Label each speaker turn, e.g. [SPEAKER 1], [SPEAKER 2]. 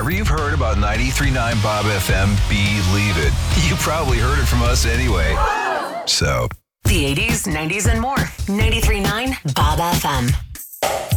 [SPEAKER 1] Whatever you've heard about 93.9 Bob FM, believe it. You probably heard it from us anyway. So.
[SPEAKER 2] The 80s, 90s, and more. 93.9 Bob FM.